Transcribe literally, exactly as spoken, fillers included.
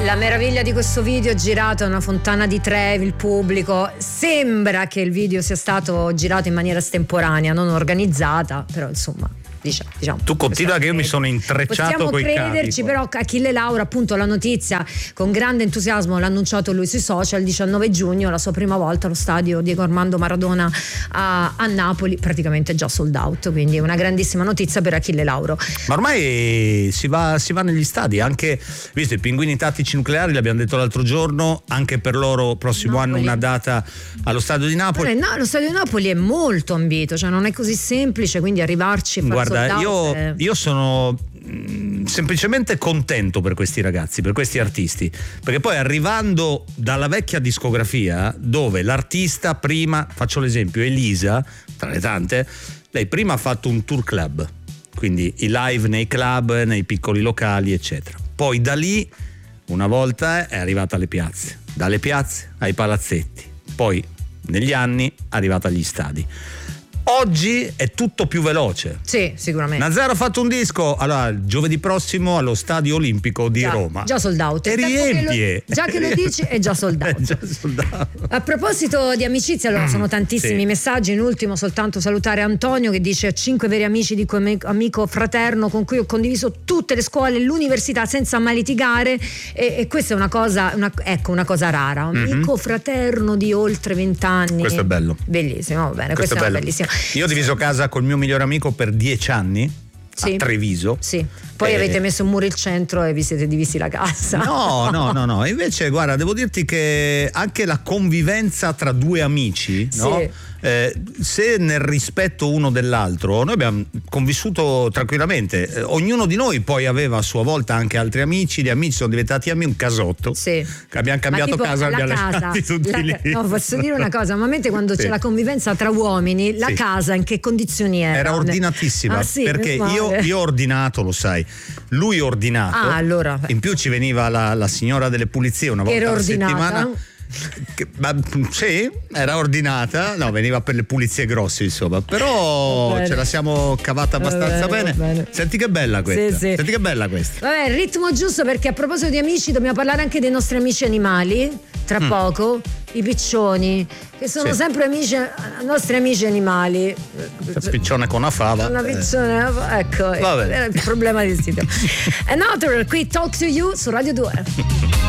La meraviglia di questo video girato a una fontana di Trevi, il pubblico. Sembra che il video sia stato girato in maniera estemporanea, non organizzata, però insomma. Diciamo, diciamo, tu continua che io mi sono intrecciato coi capi. Possiamo crederci, però Achille Lauro, appunto, la notizia con grande entusiasmo l'ha annunciato lui sui social, il diciannove giugno, la sua prima volta allo stadio Diego Armando Maradona a, a Napoli, praticamente già sold out, quindi una grandissima notizia per Achille Lauro. Ma ormai si va, si va negli stadi, anche visto i pinguini tattici nucleari, l'abbiamo detto l'altro giorno, anche per loro prossimo Napoli. Anno una data allo stadio di Napoli. No, lo stadio di Napoli è molto ambito, cioè non è così semplice, quindi arrivarci e far Guarda, io, eh. io sono mh, semplicemente contento per questi ragazzi, per questi artisti, perché poi arrivando dalla vecchia discografia, dove l'artista prima, faccio l'esempio, Elisa, tra le tante, lei prima ha fatto un tour club, quindi i live nei club, nei piccoli locali, eccetera. Poi da lì, una volta è arrivata alle piazze, dalle piazze ai palazzetti, poi negli anni è arrivata agli stadi. Oggi è tutto più veloce. Sì, sicuramente. Nazaro ha fatto un disco, allora giovedì prossimo allo Stadio Olimpico di già, Roma. Già sold out. E riempie. Lo, già che lo dici è già sold out. È già sold out. A proposito di amicizia, allora sono tantissimi sì. messaggi. In ultimo soltanto salutare Antonio che dice: cinque veri amici di cui amico fraterno con cui ho condiviso tutte le scuole, l'università senza mai litigare, e, e questa è una cosa, una, ecco, una cosa rara. Amico mm-hmm. fraterno di oltre vent'anni. Questo è bello. Bellissimo, va bene, questo, questo è, è bellissimo. Io ho diviso casa col mio migliore amico per dieci anni sì. a Treviso. Sì. Poi eh, avete messo un muro il centro e vi siete divisi la casa. No, no, no, no. Invece, guarda, devo dirti che anche la convivenza tra due amici, sì. no? Eh, se nel rispetto uno dell'altro, noi abbiamo convissuto tranquillamente, eh, ognuno di noi poi aveva a sua volta anche altri amici, gli amici sono diventati amici, un casotto, sì. che abbiamo cambiato tipo, casa, abbiamo lasciati tutti la, lì. No, posso dire una cosa, normalmente quando sì. c'è la convivenza tra uomini, la sì. casa in che condizioni era? Era ordinatissima, ah, sì, perché io, io ho ordinato, lo sai, lui ordinato, ah, allora. in più ci veniva la, la signora delle pulizie una volta era alla ordinata. settimana. Che, ma, sì, era ordinata, no, veniva per le pulizie grosse, insomma, però ce la siamo cavata abbastanza bene, bene. bene. Senti che bella questa, sì, sì. senti che bella questa. Vabbè, il ritmo giusto, perché a proposito di amici dobbiamo parlare anche dei nostri amici animali, tra mm. poco, i piccioni, che sono sì. sempre amici, nostri amici animali. Una piccione con una fava. Una piccione, eh. ecco, Vabbè. era il problema del sito. Another, qui Talk to You su Radio due.